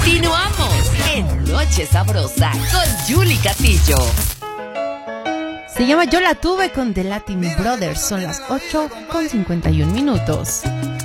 Continuamos en Noche Sabrosa con Julie Castillo. Se llama Yo la tuve con The Latin Brothers. Son las 8:51.